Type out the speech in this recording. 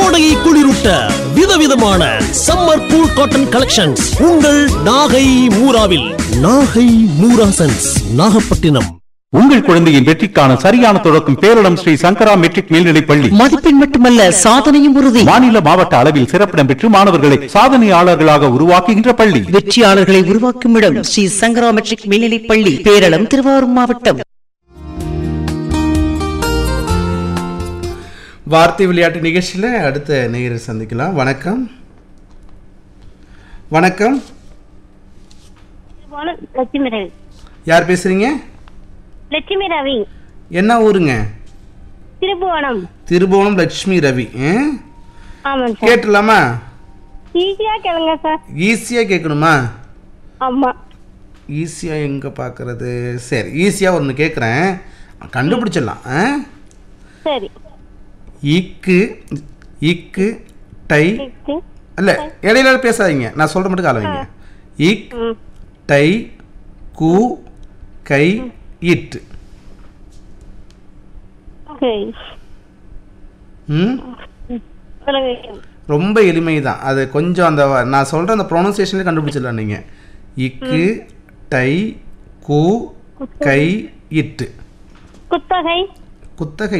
கோடையை குளிரூட்ட விதவிதமான summer cool cotton collections உங்கள் நாகை மூராவில். நாகை மூராசன்ஸ், நாகப்பட்டினம். உங்கள் குழந்தையின் வெற்றிக்கான சரியான தொடக்கம் பேரிடம் ஸ்ரீ சங்கரா மெட்ரிக் மேல்நிலைப் பள்ளி. மதிப்பெண் மட்டுமல்ல, சாதனையும் உறுதி. மாநில மாவட்ட அளவில் சிறப்பிடம் பெற்று மாணவர்களை சாதனையாளர்களாக உருவாக்குகின்ற பள்ளி. வெற்றியாளர்களை உருவாக்கும் இடம் ஸ்ரீ சங்கரா மெட்ரிக் மேல்நிலைப் பள்ளி, பேரளம், திருவாரூர் மாவட்டம். வார்த்தை விளையாட்டு நிகழ்ச்சியில் அடுத்த நேயரை சந்திக்கலாம். வணக்கம். வணக்கம். லட்சுமி ரவி. யார் பேசுறீங்க? லட்சுமி ரவி. என்ன ஊருங்க? திருபுவனம். திருபுவனம் லட்சுமி ரவி. ஆமாம் சார். கேட்டலாமா? ஈஸியா கேளுங்க சார். ஈஸியா கேட்கணுமா? ஆமா. ஈஸியா எங்க பாக்குறது? சரி, ஈஸியா ஒன்று கேட்குறேன், கண்டுபிடிச்சிடலாம். சரி. இக்கு இக்கு டை இல்ல, இடையில பேசாதீங்க, நான் சொல்ற மட்டும் கால வைங்க. இக் டை கு கை இட். ரொம்ப எளிமைதான் அது. கொஞ்சம் அந்த நான் சொல்ற அந்த ப்ரொனன்சியேஷன்ல கண்டுபிடிச்சிடலாம் நீங்க. இக்கு டை கு கை இட். குத்தகை. குத்தகை